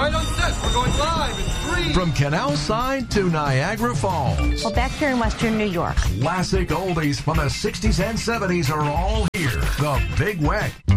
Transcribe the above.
right, on set. We're going live in 3. From Canal Side to Niagara Falls. Well, back here in Western New York. Classic oldies from the 60s and 70s are all here. The Big Wet.